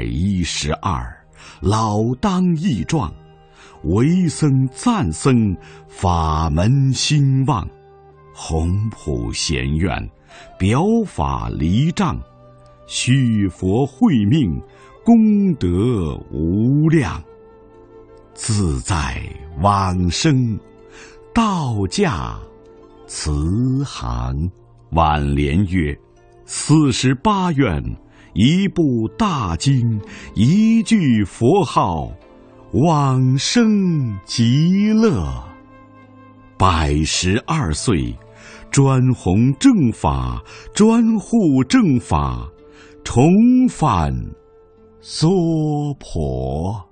112，老当益壮。为僧赞僧，法门兴旺。宏普贤愿，表法离障。续佛慧命，功德无量。自在往生，道驾慈航。挽联曰：48愿，一部大经，一句佛号，往生极乐。112岁，专弘正法，专护正法，重返娑婆。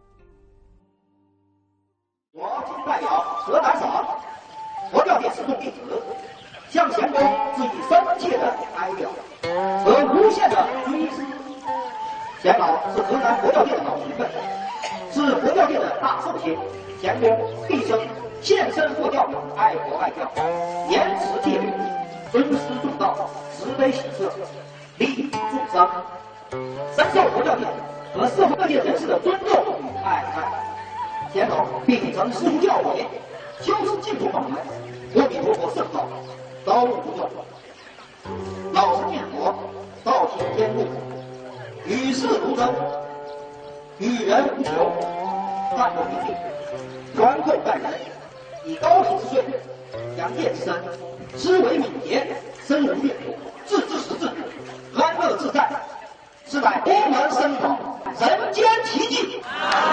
我今代表河南省佛教界四众弟子，向贤公致以深切的哀悼和无限的追思。贤老是河南佛教界的老前辈，是佛教界的大寿星。贤公毕生献身佛教，爱国爱教，严持戒律，尊师重道，慈悲喜舍，利益众生，深受佛教界和社会各界人士的尊重与爱戴。贤老秉承师父教诲，修持净土法门，阿弥陀佛圣号，高度不断。老实念佛，道行坚固，与世无争，与人无求，淡泊明净，宽厚待人，以高品之税，扬业之身，思维敏捷，身无越途，置之实质，安乐自在，是乃佛门僧宝，人间奇迹。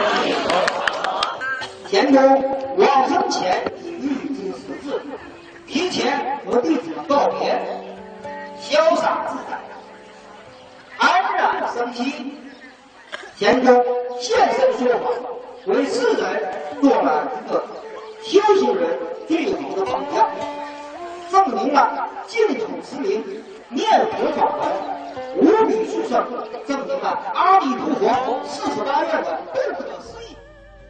贤公往生前已预知时至，提前和弟子们告别，潇洒自在，安然生息。贤公现身说法，为世人做了一个修行人最好的榜样，证明了净土持名、念佛法门无比殊胜，证明了阿弥陀佛48愿的不可思议。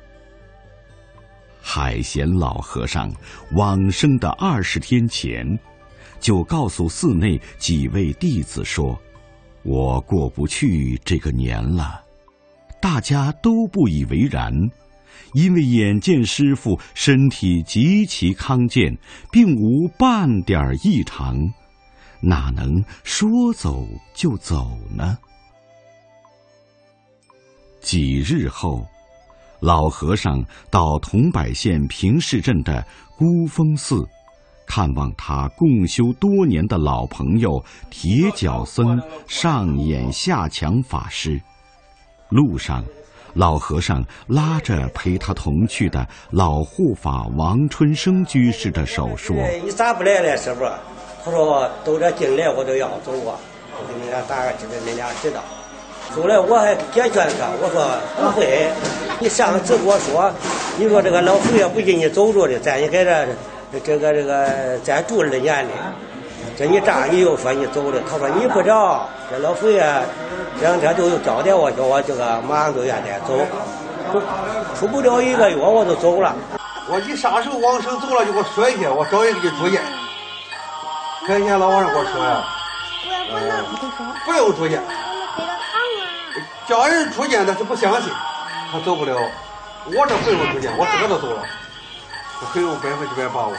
海贤老和尚往生的20天前，就告诉寺内几位弟子说：“我过不去这个年了。”大家都不以为然，因为眼见师父身体极其康健，并无半点异常，哪能说走就走呢？几日后，老和尚到桐柏县平市镇的孤峰寺，看望他共修多年的老朋友铁脚僧上演下强法师。路上，老和尚拉着陪他同去的老护法王春生居士的手说：“ 你咋不来了，师傅？”他说：“都这进来我都要走啊，我给你俩打个知道，你俩知道。”后来我还解劝他，我说：“不会，你上次跟我说，你说这个老佛爷不进你走着的，在你在这个再住2年的。这你这样你又说你走了。”他说：“你不知道，这老佛爷2天都有交代我，叫我这个马上就愿再走，出不了1个月我就走了。 我你啥时候往生走了就给我说一下，我找人给你住院。看见老和尚给我说呀，不用住院，叫人住院他是不相信，他走不了。我这不用住院，我自个都走了，我很有100%把握。”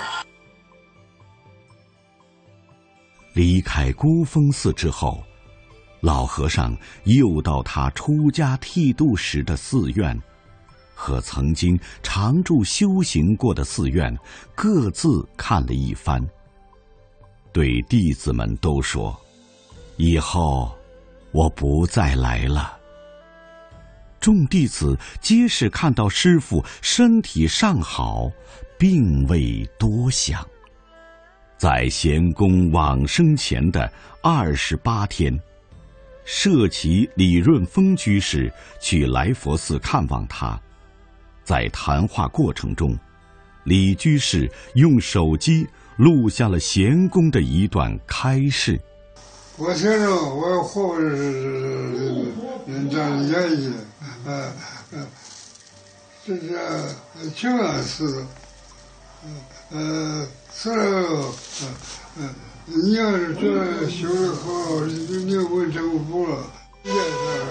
离开孤峰寺之后，老和尚又到他出家剃度时的寺院，和曾经常住修行过的寺院各自看了一番，对弟子们都说：“以后我不再来了。”众弟子皆是看到师父身体尚好，并未多想。在贤公往生前的28天，舍其李润峰居士去来佛寺看望他。在谈话过程中，李居士用手机录下了贤公的一段开示：“ 我先生，我活着这样演绎，这是清安寺，此后，你要是觉得修得好，你就问政府了。